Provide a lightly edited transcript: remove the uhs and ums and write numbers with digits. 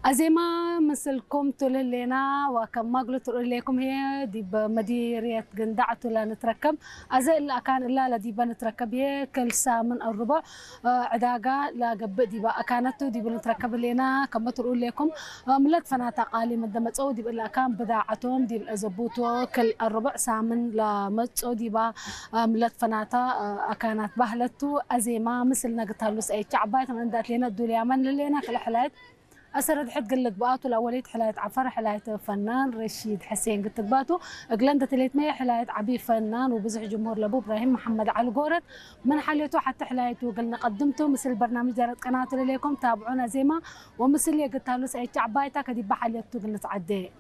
أزيما مثلكم تللينا وكم ما قلت لكم هي دي بمديرية قندعت ولا نتركب أزي إلا كان إلا لدي بنتركب هي كل ساعة من الربع عداقة لا قبل دي بقى كانت دي بنتركب لنا كم تقول لكم ملت فناتا قالي مدمت أو دي إلا كان بداعتهم دي الأزبوط كل الربع ساعة من لمت أو دي بقى ملت فناتا كانت بهلتو أزيما مثل نقطة أي شعبات من دات لنا الدولية من لنا كل حلات أسرد حد قلت بقاته الأوليت حلاية عفر حلاية فنان رشيد حسين قلت بقاته قلندة تليت مية حلاية عبي فنان وبزح جمهور لأبو إبراهيم محمد علي قورت من حليته حتى حلايته قلنا قدمته مثل برنامج دارت قناة لكم تابعونا زي ما ومثل اللي قلت له سأيت عبايتك دي بحليته قلنا تعدي